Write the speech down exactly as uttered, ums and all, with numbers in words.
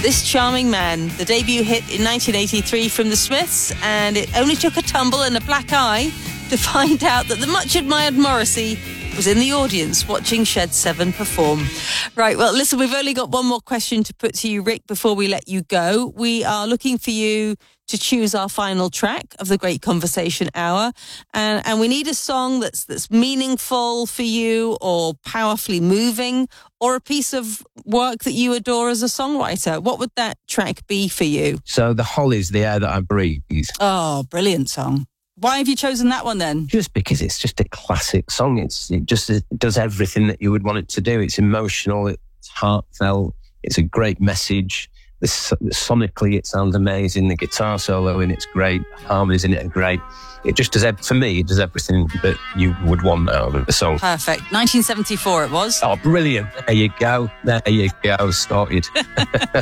This Charming Man, the debut hit in nineteen eighty-three from the Smiths, and it only took a tumble and a black eye to find out that the much-admired Morrissey was in the audience watching Shed seven perform. Right, well, listen, we've only got one more question to put to you, Rick, before we let you go. We are looking for you to choose our final track of the Great Conversation Hour. And, and we need a song that's that's meaningful for you or powerfully moving or a piece of work that you adore as a songwriter. What would that track be for you? So The Hollies, The Air That I Breathe. Oh, brilliant song. Why have you chosen that one then? Just because it's just a classic song. It's It just it does everything that you would want it to do. It's emotional, it's heartfelt, it's a great message. The, sonically, it sounds amazing. The guitar solo in it's great. The harmonies in it are great. It just does, for me, it does everything that you would want out of the song. Perfect. nineteen seventy-four it was. Oh, brilliant. There you go. There you go. Started.